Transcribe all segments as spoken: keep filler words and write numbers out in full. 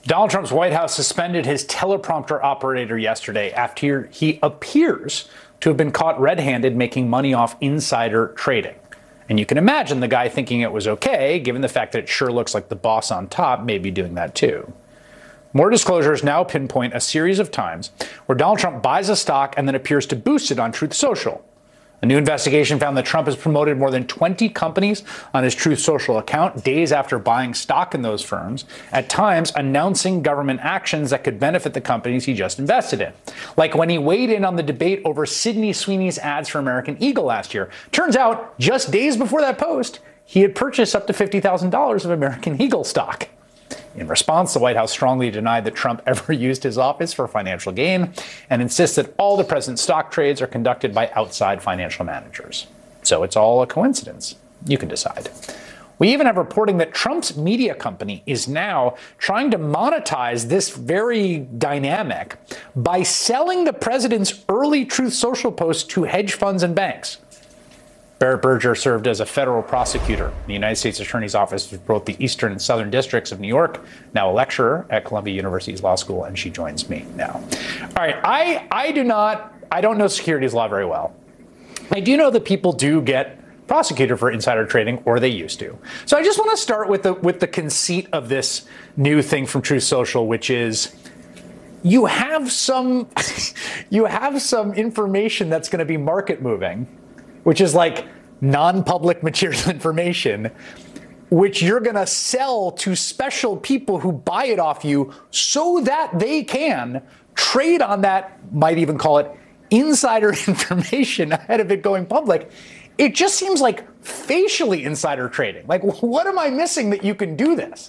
Donald Trump's White House suspended his teleprompter operator yesterday after he appears to have been caught red-handed making money off insider trading. And you can imagine the guy thinking it was okay, given the fact that it sure looks like the boss on top may be doing that too. More disclosures now pinpoint a series of times where Donald Trump buys a stock and then appears to boost it on Truth Social. A new investigation found that Trump has promoted more than twenty companies on his Truth Social account days after buying stock in those firms, at times announcing government actions that could benefit the companies he just invested in. Like when he weighed in on the debate over Sydney Sweeney's ads for American Eagle last year. Turns out, just days before that post, he had purchased up to fifty thousand dollars of American Eagle stock. In response, the White House strongly denied that Trump ever used his office for financial gain and insists that all the president's stock trades are conducted by outside financial managers. So it's all a coincidence. You can decide. We even have reporting that Trump's media company is now trying to monetize this very dynamic by selling the president's early Truth Social posts to hedge funds and banks. Barrett Berger served as a federal prosecutor in the United States Attorney's Office for both the Eastern and Southern Districts of New York, now a lecturer at Columbia University's Law School, and she joins me now. All right, I, I do not, I don't know securities law very well. I do know that people do get prosecuted for insider trading, or they used to. So I just want to start with the, with the conceit of this new thing from Truth Social, which is you have some, you have some information that's going to be market moving, which is like non-public material information, which you're going to sell to special people who buy it off you so that they can trade on that, might even call it insider information ahead of it going public. It just seems like facially insider trading. Like, what am I missing that you can do this?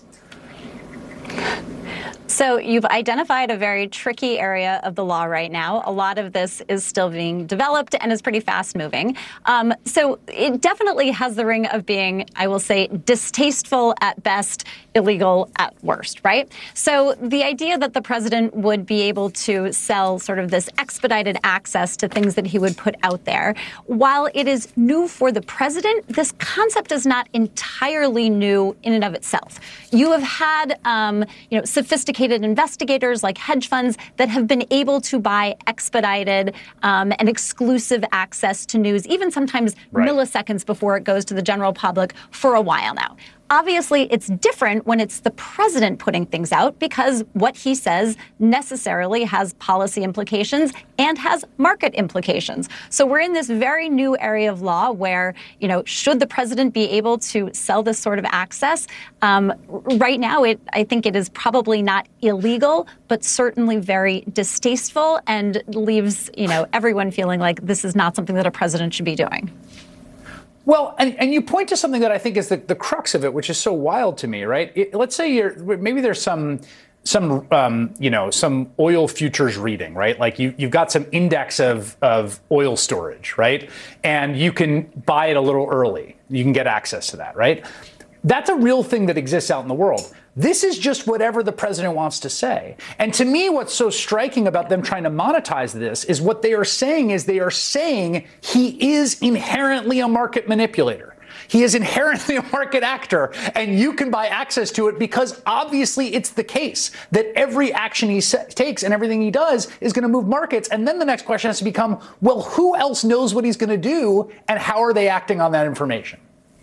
So you've identified a very tricky area of the law right now. A lot of this is still being developed and is pretty fast moving. Um, so it definitely has the ring of being, I will say, distasteful at best, illegal at worst, right? So the idea that the president would be able to sell sort of this expedited access to things that he would put out there, while it is new for the president, this concept is not entirely new in and of itself. You have had, um, you know, sophisticated investigators like hedge funds that have been able to buy expedited um, and exclusive access to news, even sometimes right. milliseconds before it goes to the general public for a while now. Obviously, it's different when it's the president putting things out because what he says necessarily has policy implications and has market implications. So we're in this very new area of law where, you know, should the president be able to sell this sort of access? Um, right now, it I think it is probably not illegal, but certainly very distasteful and leaves, you know, everyone feeling like this is not something that a president should be doing. Well, and, and you point to something that I think is the, the crux of it, which is so wild to me, right? It, let's say you're maybe there's some some um, you know some oil futures reading, right? Like you you've got some index of of oil storage, right? And you can buy it a little early. You can get access to that, right? That's a real thing that exists out in the world. This is just whatever the president wants to say. And to me, what's so striking about them trying to monetize this is what they are saying is they are saying he is inherently a market manipulator. He is inherently a market actor, and you can buy access to it because obviously it's the case that every action he sa- takes and everything he does is going to move markets. And then the next question has to become, well, who else knows what he's going to do and how are they acting on that information?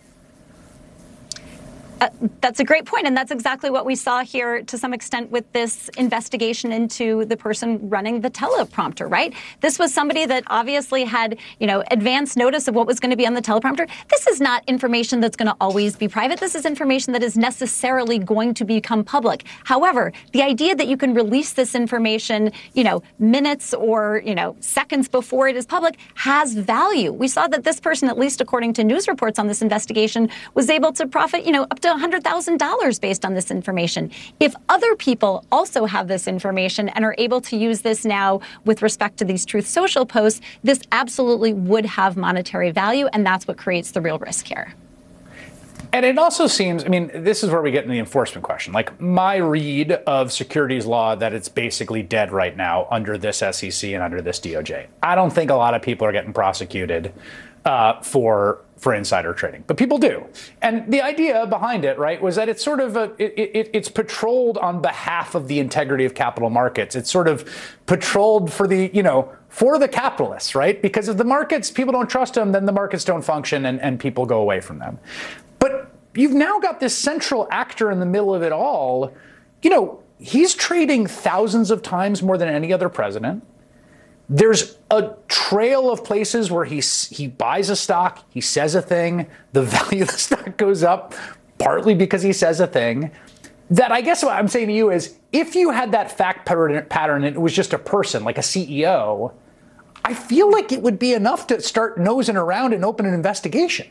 Uh, that's a great point, and that's exactly what we saw here to some extent with this investigation into the person running the teleprompter, right? This was somebody that obviously had, you know, advance notice of what was going to be on the teleprompter. This is not information that's going to always be private. This is information that is necessarily going to become public. However, the idea that you can release this information, you know, minutes or, you know, seconds before it is public has value. We saw that this person, at least according to news reports on this investigation, was able to profit, you know, up to one hundred thousand dollars based on this information. If other people also have this information and are able to use this now with respect to these Truth Social posts, this absolutely would have monetary value, and that's what creates the real risk here. And it also seems, I mean, this is where we get into the enforcement question. Like my read of securities law, that it's basically dead right now under this S E C and under this D O J. I don't think a lot of people are getting prosecuted uh, for for insider trading, but people do. And the idea behind it, right, was that it's sort of a, it, it, it's patrolled on behalf of the integrity of capital markets. It's sort of patrolled for the, you know, for the capitalists, right? Because if the markets, people don't trust them, then the markets don't function and, and people go away from them. But you've now got this central actor in the middle of it all. You know, he's trading thousands of times more than any other president. There's a trail of places where he he buys a stock, he says a thing, the value of the stock goes up, partly because he says a thing. That I guess what I'm saying to you is, if you had that fact pattern and it was just a person, like a C E O, I feel like it would be enough to start nosing around and open an investigation.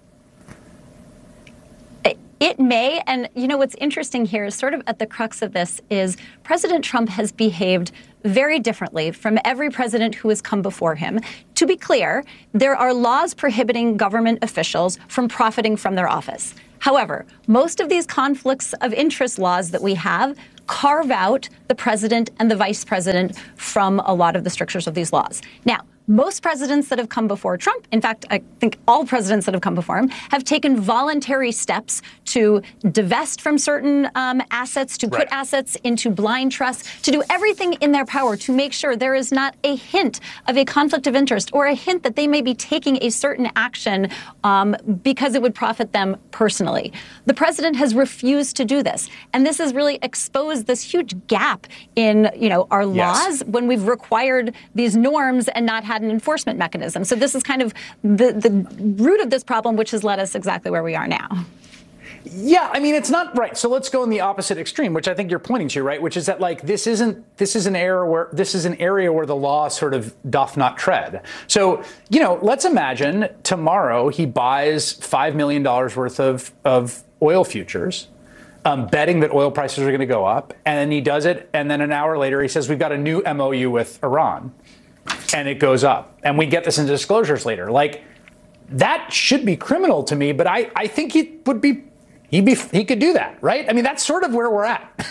It may, and you know what's interesting here is sort of at the crux of this is President Trump has behaved very differently from every president who has come before him. To be clear, there are laws prohibiting government officials from profiting from their office. However, most of these conflicts of interest laws that we have carve out the president and the vice president from a lot of the strictures of these laws. Now, most presidents that have come before Trump, in fact, I think all presidents that have come before him, have taken voluntary steps to divest from certain um, assets, to put right. assets into blind trust, to do everything in their power to make sure there is not a hint of a conflict of interest or a hint that they may be taking a certain action um, because it would profit them personally. The president has refused to do this. And this has really exposed this huge gap in, you know, our laws yes. when we've required these norms and not had an enforcement mechanism. So this is kind of the, the root of this problem, which has led us exactly where we are now. Yeah, I mean, it's not right. So let's go in the opposite extreme, which I think you're pointing to, right? Which is that, like, this isn't this is an area where this is an area where the law sort of doth not tread. So, you know, let's imagine tomorrow he buys five million dollars worth of, of oil futures, um, betting that oil prices are going to go up. And then he does it. And then an hour later, he says, we've got a new M O U with Iran. And it goes up. And we get this into disclosures later. Like, that should be criminal to me, but I, I think he would be, he'd be, he could do that, right? I mean, that's sort of where we're at.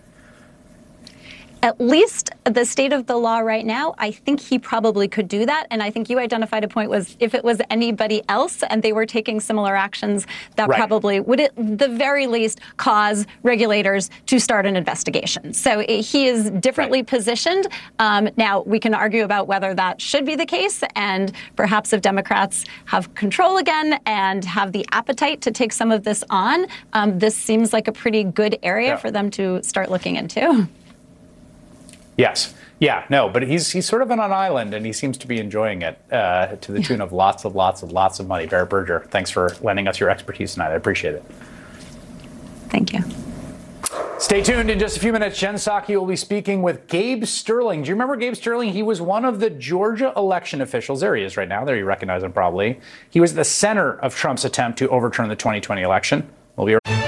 At least the state of the law right now, I think he probably could do that. And I think you identified a point was if it was anybody else and they were taking similar actions, that right. probably would at the very least cause regulators to start an investigation. So it, he is differently right. positioned. Um, now, we can argue about whether that should be the case. And perhaps if Democrats have control again and have the appetite to take some of this on, um, this seems like a pretty good area yeah. for them to start looking into. Yes. Yeah, no, but he's he's sort of on an island, and he seems to be enjoying it uh, to the tune of lots of lots of lots of money. Barrett Berger, thanks for lending us your expertise tonight. I appreciate it. Thank you. Stay tuned. In just a few minutes, Jen Psaki will be speaking with Gabe Sterling. Do you remember Gabe Sterling? He was one of the Georgia election officials. There he is right now. There you recognize him probably. He was at the center of Trump's attempt to overturn the twenty twenty election. We'll be right back.